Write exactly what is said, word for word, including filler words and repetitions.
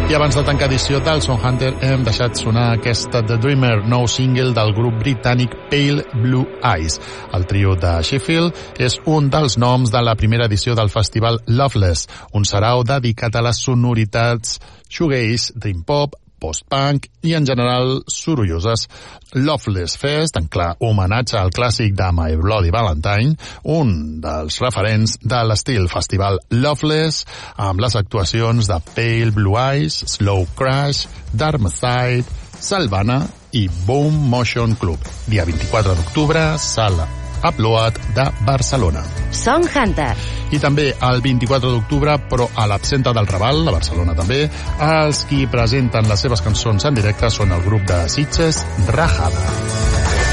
I abans de tancar edició del Sound Hunter hem deixat sonar aquesta The Dreamer, nou single del grup britànic Pale Blue Eyes. El trio de Sheffield és un dels noms de la primera edició del festival Loveless, un sarau dedicat a les sonoritats shoegaze, dream pop, post-punk i en general sorolloses. Loveless Fest, en clar homenatge al clàssic de My Bloody Valentine, un dels referents de l'estil festival Loveless, amb les actuacions de Pale Blue Eyes, Slow Crash, Dark Messiah, Salvana i Boom Motion Club. Dia vint-i-quatre d'octubre, sala Upload de Barcelona. Sound Hunter. I també el vint-i-quatre d'octubre, però a l'absenta del Raval, a Barcelona també, els qui presenten les seves cançons en directe són el grup de Sitges Rajada.